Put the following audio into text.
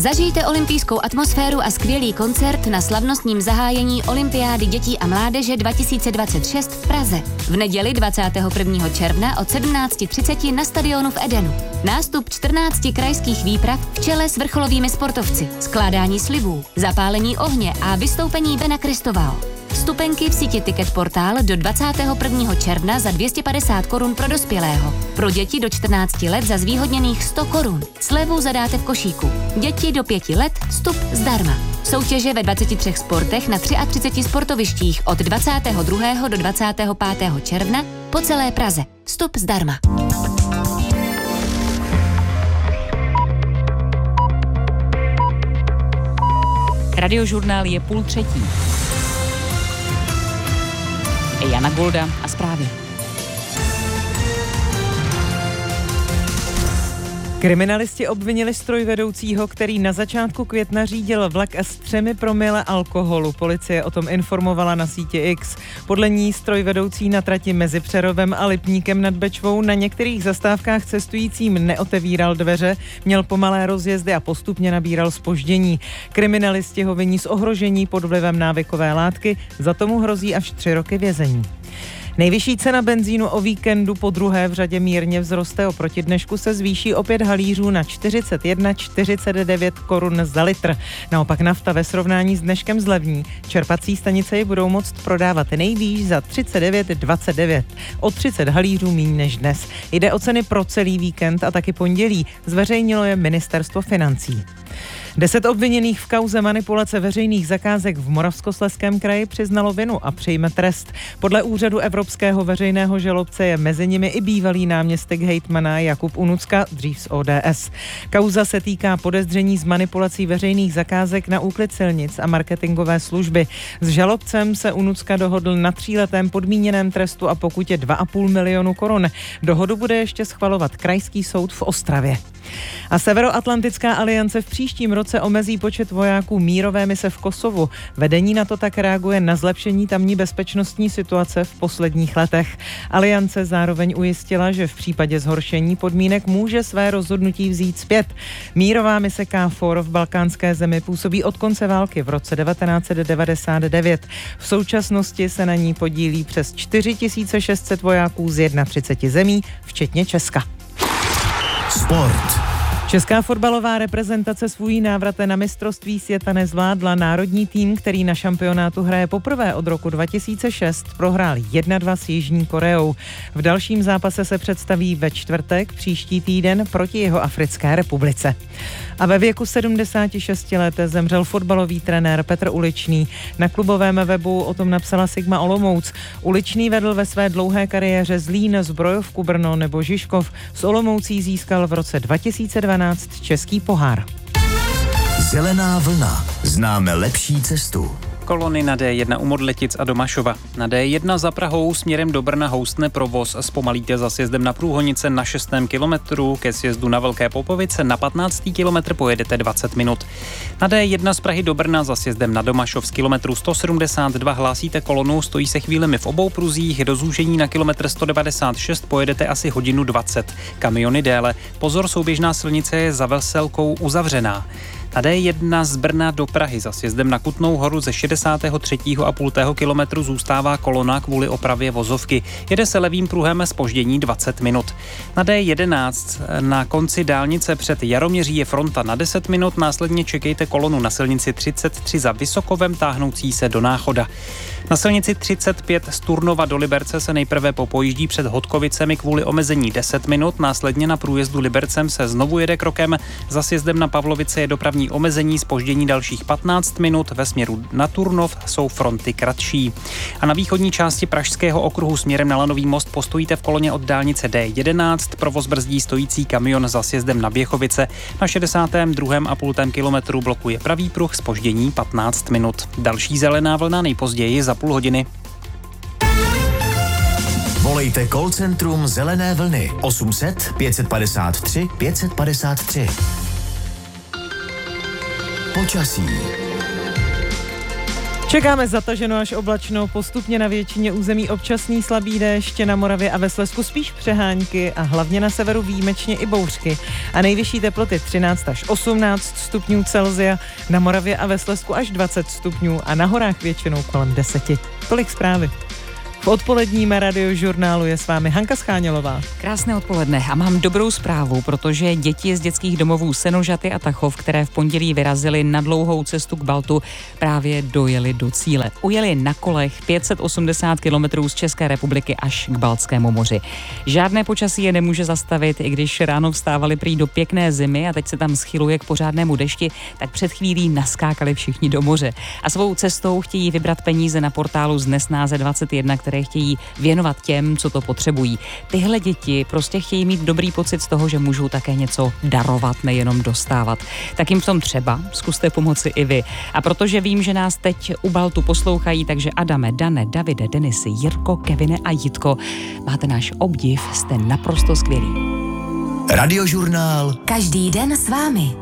Zažijte olympijskou atmosféru a skvělý koncert na slavnostním zahájení Olympiády dětí a mládeže 2026 v Praze. V neděli 21. června od 17:30 na stadionu v Edenu. Nástup 14 krajských výprav v čele s vrcholovými sportovci, skládání slibů, zapálení ohně a vystoupení Bena Kristovao. Vstupenky v síti Ticketportal do 21. června za 250 korun pro dospělého. Pro děti do 14 let za zvýhodněných 100 korun. Slevu zadáte v košíku. Děti do 5 let vstup zdarma. Soutěže ve 23 sportech na 33 sportovištích od 22. do 25. června po celé Praze. Vstup zdarma. Radiožurnál je 2:30. Jana Golda a zprávy. Kriminalisti obvinili strojvedoucího, který na začátku května řídil vlak s 3 promile alkoholu. Policie o tom informovala na síti X. Podle ní strojvedoucí na trati mezi Přerovem a Lipníkem nad Bečvou na některých zastávkách cestujícím neotevíral dveře, měl pomalé rozjezdy a postupně nabíral zpoždění. Kriminalisti ho viní z ohrožení pod vlivem návykové látky, za tomu hrozí až 3 roky vězení. Nejvyšší cena benzínu o víkendu po druhé v řadě mírně vzroste, oproti dnešku se zvýší o 5 halířů na 41,49 korun za litr. Naopak nafta ve srovnání s dneškem zlevní. Čerpací stanice ji budou moct prodávat nejvýš za 39,29. O 30 halířů míň než dnes. Jde o ceny pro celý víkend a taky pondělí. Zveřejnilo je Ministerstvo financí. 10 obviněných v kauze manipulace veřejných zakázek v Moravskoslezském kraji přiznalo vinu a přijme trest. Podle úřadu evropského veřejného žalobce je mezi nimi i bývalý náměstek hejtmana Jakub Unucka, dřív z ODS. Kauza se týká podezření z manipulací veřejných zakázek na úklid silnic a marketingové služby. S žalobcem se Unucka dohodl na 3letém podmíněném trestu a pokutě 2,5 milionu korun. Dohodu bude ještě schvalovat krajský soud v Ostravě. A Severoatlantická aliance v příštím roce omezí počet vojáků mírové mise v Kosovu. Vedení NATO tak reaguje na zlepšení tamní bezpečnostní situace v posledních letech. Aliance zároveň ujistila, že v případě zhoršení podmínek může své rozhodnutí vzít zpět. Mírová mise KFOR v balkánské zemi působí od konce války v roce 1999. V současnosti se na ní podílí přes 4600 vojáků z 31 zemí, včetně Česka. Sport. Česká fotbalová reprezentace svůj návrat na mistrovství světa nezvládla. Národní tým, který na šampionátu hraje poprvé od roku 2006, prohrál 1-2 s Jižní Koreou. V dalším zápase se představí ve čtvrtek příští týden proti Jihoafrické republice. A ve věku 76 let zemřel fotbalový trenér Petr Uličný. Na klubovém webu o tom napsala Sigma Olomouc. Uličný vedl ve své dlouhé kariéře Zlín, Zbrojovku Brno nebo Žižkov. S Olomoucí získal v roce 2012 český pohár. Zelená vlna. Známe lepší cestu. Kolony na D1 u Modletic a Domašova. Na D1 za Prahou směrem do Brna houstne provoz. Zpomalíte za sjezdem na Průhonice na 6. kilometru, ke sjezdu na Velké Popovice na 15. kilometr pojedete 20 minut. Na D1 z Prahy do Brna za sjezdem na Domašov z kilometru 172 hlásíte kolonu, stojí se chvílemi v obou pruzích, do zúžení na kilometr 196 pojedete asi hodinu 20. Kamiony déle. Pozor, souběžná silnice je za Veselkou uzavřená. Na D1 z Brna do Prahy za sjezdem na Kutnou Horu ze 63,5 kilometru zůstává kolona kvůli opravě vozovky. Jede se levým pruhem zpoždění 20 minut. Na D11 na konci dálnice před Jaroměří je fronta na 10 minut, následně čekejte kolonu na silnici 33 za Vysokovem táhnoucí se do Náchoda. Na silnici 35 z Turnova do Liberce se nejprve popojíždí před Hodkovicemi kvůli omezení 10 minut, následně na průjezdu Libercem se znovu jede krokem, za sjezdem na Pavlovice je dopravní omezení, zpoždění dalších 15 minut, ve směru na Turnov jsou fronty kratší. A na východní části Pražského okruhu směrem na Lanový most postojíte v koloně od dálnice D11, provoz brzdí stojící kamion za sjezdem na Běchovice, na 62,5 kilometru blokuje pravý pruh, zpoždění 15 minut. Další zelená vlna nejpozději za půl hodiny. Volejte call centrum Zelené vlny 800 553 553. Počasí. Čekáme zataženo až oblačno, postupně na většině území občasný slabý déšť, na Moravě a ve Slezsku spíš přehánky a hlavně na severu výjimečně i bouřky. A nejvyšší teploty 13 až 18 stupňů Celsia, na Moravě a ve Slezsku až 20 stupňů a na horách většinou kolem 10. Tolik zprávy. V odpoledním Radiožurnálu je s vámi Hanka Schánělová. Krásné odpoledne a mám dobrou zprávu, protože děti z dětských domovů Senožaty a Tachov, které v pondělí vyrazily na dlouhou cestu k Baltu, právě dojeli do cíle. Ujeli na kolech 580 kilometrů z České republiky až k Baltskému moři. Žádné počasí je nemůže zastavit, i když ráno vstávali prý do pěkné zimy a teď se tam schyluje k pořádnému dešti, tak před chvílí naskákali všichni do moře. A svou cestou chtějí vybrat peníze na portálu z Nesnáze 21, které chtějí věnovat těm, co to potřebují. Tyhle děti prostě chtějí mít dobrý pocit z toho, že můžou také něco darovat, nejenom dostávat. Tak jim v tom třeba zkuste pomoci i vy. A protože vím, že nás teď u Baltu poslouchají, takže Adame, Dane, Davide, Denisy, Jirko, Kevine a Jitko, máte náš obdiv, jste naprosto skvělí. Radiožurnál. Každý den s vámi.